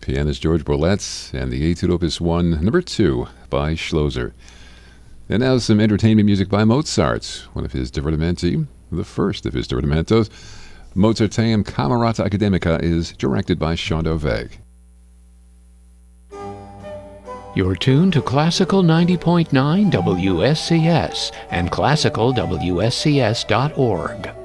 Pianist George Bourletz and the Etude Opus 1, number 2 by Schlosser. And now some entertainment music by Mozart, one of his divertimenti, the first of his divertimentos. Mozarteum Camerata Academica is directed by Sean Doveg. You're tuned to Classical 90.9 WSCS and classicalwscs.org.